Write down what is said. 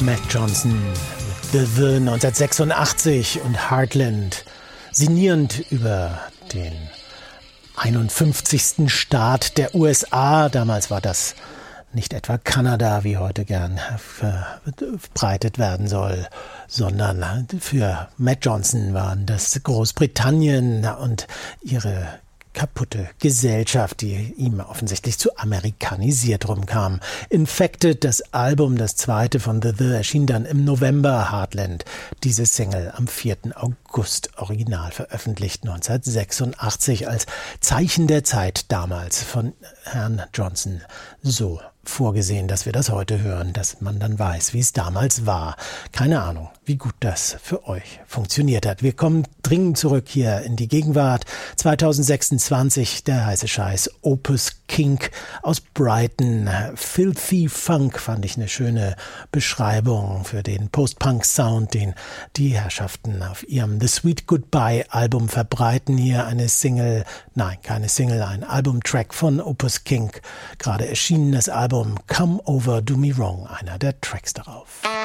Matt Johnson mit The 1986 und Heartland, sinnierend über den 51. Staat der USA. Damals war das nicht etwa Kanada, wie heute gern verbreitet werden soll, sondern für Matt Johnson waren das Großbritannien und ihre kaputte Gesellschaft, die ihm offensichtlich zu amerikanisiert rumkam. Infected, das Album, das zweite von The erschien dann im November. Heartland, diese Single am 4. August, original veröffentlicht 1986 als Zeichen der Zeit damals von Herrn Johnson so vorgesehen, dass wir das heute hören, dass man dann weiß, wie es damals war. Keine Ahnung, wie gut das für euch funktioniert hat. Wir kommen dringend zurück hier in die Gegenwart. 2026, der heiße Scheiß, Opus Kink aus Brighton. Filthy Funk fand ich eine schöne Beschreibung für den Post-Punk-Sound, den die Herrschaften auf ihrem The Sweet Goodbye Album verbreiten. Hier eine Single, nein, keine Single, ein Albumtrack von Opus Kink. Gerade erschien das Album Come Over Do Me Wrong, einer der Tracks darauf.